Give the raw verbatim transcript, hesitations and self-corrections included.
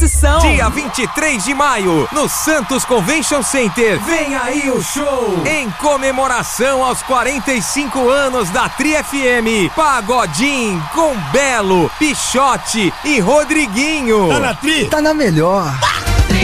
disposição. Dia vinte e três de maio, no Santos Convention Center. Vem aí o show! Em comemoração aos quarenta e cinco anos da Tri F M. Pagodinho com Belo, Pichote e Rodriguinho. Tá na Tri? Tá na melhor.